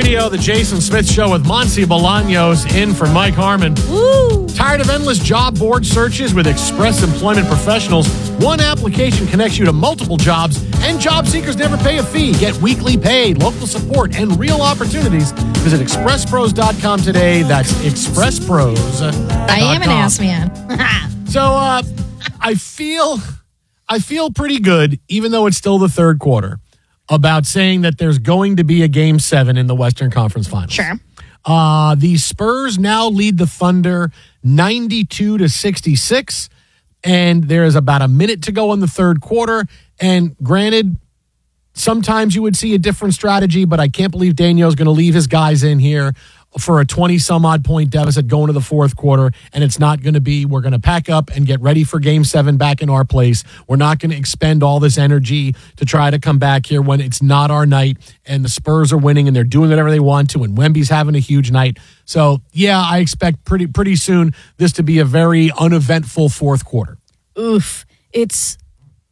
Radio, the Jason Smith Show with Monty Bolaños in for Mike Harmon. Woo! Tired of endless job board searches with Express Employment Professionals? One application connects you to multiple jobs, and job seekers never pay a fee. Get weekly pay, local support, and real opportunities. Visit expresspros.com today. That's expresspros.com. I am an ass man. So I feel pretty good, even though it's still the third quarter, about saying that there's going to be a Game 7 in the Western Conference Finals. Sure. The Spurs now lead the Thunder 92-66, and there is about a minute to go in the third quarter. And granted, sometimes you would see a different strategy, but I can't believe Daniel's going to leave his guys in here for a 20-some-odd point deficit going to the fourth quarter, and it's not going to be, we're going to pack up and get ready for Game 7 back in our place. We're not going to expend all this energy to try to come back here when it's not our night, and the Spurs are winning, and they're doing whatever they want to, and Wemby's having a huge night. So, yeah, I expect pretty soon this to be a very uneventful fourth quarter. Oof. It's